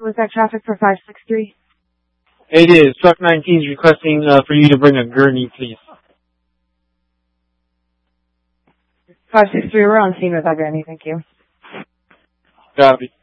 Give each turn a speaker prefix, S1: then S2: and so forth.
S1: Was that traffic for 563?
S2: It is. Truck 19 is requesting for you to bring a gurney, please.
S1: 563, we're on scene with that gurney, thank you.
S2: Copy.